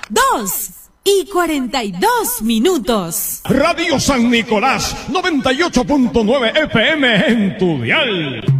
2:42. Radio San Nicolás, 98.9 FM en tu dial.